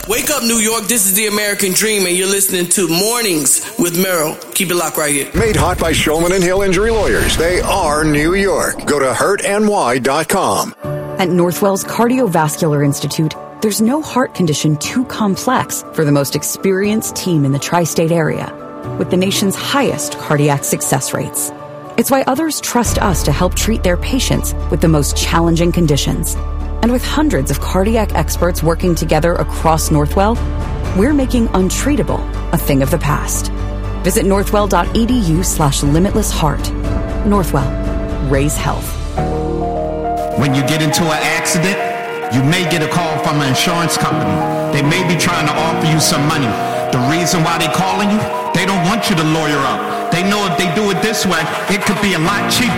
Wake up, New York. This is the American Dream, and you're listening to Mornings with Merrill. Keep it locked right here. Made hot by Shulman and Hill Injury Lawyers. They are New York. Go to hurtny.com. At Northwell's Cardiovascular Institute, there's no heart condition too complex for the most experienced team in the tri-state area, with the nation's highest cardiac success rates. It's why others trust us to help treat their patients with the most challenging conditions. And with hundreds of cardiac experts working together across Northwell, we're making untreatable a thing of the past. Visit northwell.edu/limitlessheart. Northwell. Raise health. When you get into an accident, you may get a call from an insurance company. They may be trying to offer you some money. The reason why they're calling you, they don't want you to lawyer up. They know if they do it this way, it could be a lot cheaper.